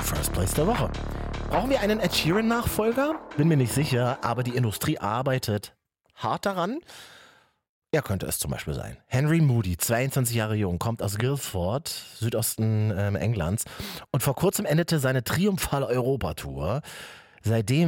First Place der Woche. Brauchen wir einen Ed Sheeran-Nachfolger? Bin mir nicht sicher, aber die Industrie arbeitet hart daran. Er könnte es zum Beispiel sein. Henry Moody, 22 Jahre jung, kommt aus Guildford, Südosten Englands. Und vor kurzem endete seine triumphale Europatour. Seitdem